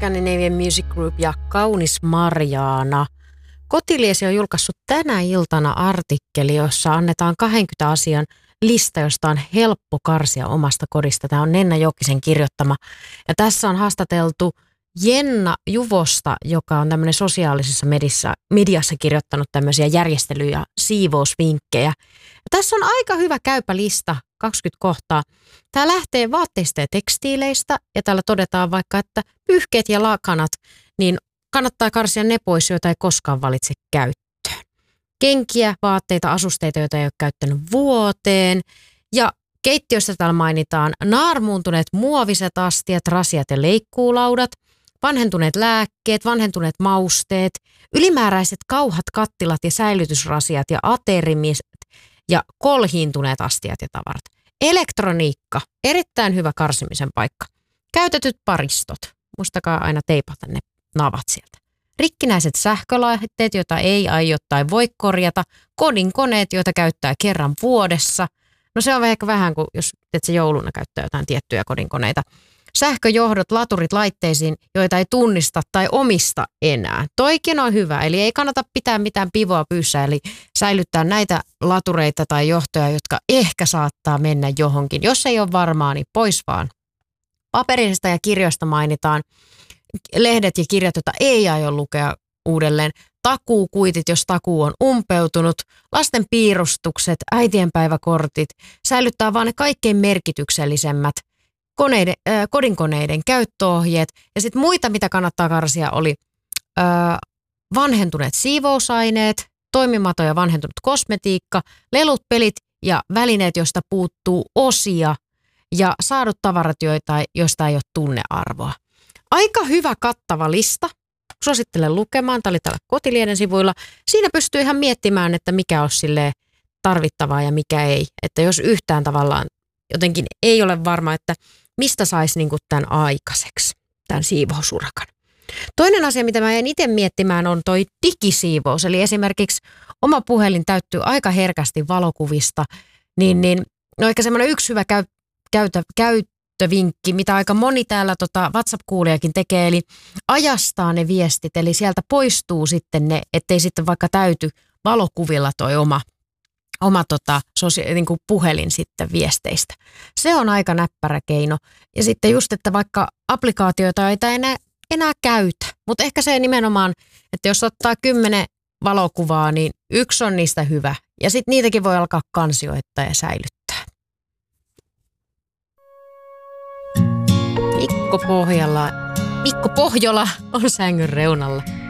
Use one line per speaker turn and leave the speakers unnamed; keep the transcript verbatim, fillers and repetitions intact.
Scandinavian Music Group ja Kaunis Marjaana. Kotiliesi on julkaissut tänä iltana artikkeli, jossa annetaan kaksikymmentä asian lista, josta on helppo karsia omasta kodista. Tämä on Nenna Jokisen kirjoittama. Ja tässä on haastateltu Jenna Juvosta, joka on tämmöinen sosiaalisessa mediassa, mediassa kirjoittanut tämmöisiä järjestely- ja siivousvinkkejä. Ja tässä on aika hyvä käypä lista, kaksikymmentä kohtaa. Tämä lähtee vaatteista ja tekstiileistä ja täällä todetaan vaikka, että pyyhkeet ja lakanat, niin kannattaa karsia ne pois, joita ei koskaan valitse käyttöön. Kenkiä, vaatteita, asusteita, joita ei ole käyttänyt vuoteen. Ja keittiössä täällä mainitaan naarmuuntuneet muoviset astiat, rasiat ja leikkuulaudat, vanhentuneet lääkkeet, vanhentuneet mausteet, ylimääräiset kauhat, kattilat ja säilytysrasiat ja aterimiset ja kolhiintuneet astiat ja tavarat. Elektroniikka, erittäin hyvä karsimisen paikka. Käytetyt paristot, muistakaa aina teipata ne navat sieltä. Rikkinäiset sähkölaitteet, joita ei aio tai voi korjata. Kodinkoneet, joita käyttää kerran vuodessa. No se on ehkä vähän kuin jos et se jouluna käyttää jotain tiettyjä kodinkoneita. Sähköjohdot, laturit laitteisiin, joita ei tunnista tai omista enää. Toikin on hyvä, eli ei kannata pitää mitään pivoa pyyssä, eli säilyttää näitä latureita tai johtoja, jotka ehkä saattaa mennä johonkin. Jos ei ole varmaa, niin pois vaan. Paperisesta ja kirjoista mainitaan lehdet ja kirjat, joita ei aio lukea uudelleen. Takuukuitit, jos takuu on umpeutunut, lasten piirustukset, äitienpäiväkortit, säilyttää vaan ne kaikkein merkityksellisemmät. Koneiden, äh, kodinkoneiden käyttöohjeet ja sitten muita, mitä kannattaa karsia, oli äh, vanhentuneet siivousaineet, toimimaton ja vanhentunut kosmetiikka, lelut, pelit ja välineet, joista puuttuu osia ja saadut tavarat, joita, joista ei ole tunnearvoa. Aika hyvä kattava lista. Suosittelen lukemaan. Tämä oli täällä Kotilieden sivuilla. Siinä pystyy ihan miettimään, että mikä on silleen tarvittavaa ja mikä ei. Että jos yhtään tavallaan jotenkin ei ole varma, että mistä saisi niin kuin tämän aikaiseksi, tämän siivousurakan. Toinen asia, mitä mä jäin itse miettimään, on toi digisiivous. Eli esimerkiksi oma puhelin täyttyy aika herkästi valokuvista, niin, niin no ehkä semmoinen yksi hyvä käy, käytä, käyttövinkki, mitä aika moni täällä tota WhatsApp-kuulijakin tekee, eli ajastaa ne viestit, eli sieltä poistuu sitten ne, ettei sitten vaikka täyty valokuvilla toi oma oma tota, sosia- niin kuin puhelin sitten viesteistä. Se on aika näppärä keino. Ja sitten just, että vaikka applikaatioita ei enää, enää käytä, mutta ehkä se nimenomaan, että jos ottaa kymmenen valokuvaa, niin yksi on niistä hyvä. Ja sitten niitäkin voi alkaa kansioittaa ja säilyttää. Mikko Pohjola, Mikko Pohjola on sängyn reunalla.